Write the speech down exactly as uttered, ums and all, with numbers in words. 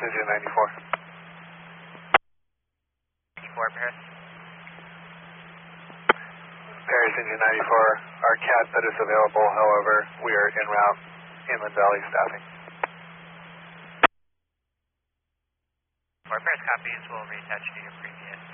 Engine ninety-four. ninety-four, Paris. Paris Engine ninety-four, our cat that is available, however, we are en route Inland Valley staffing. For Paris copies, we'll reattach to your previous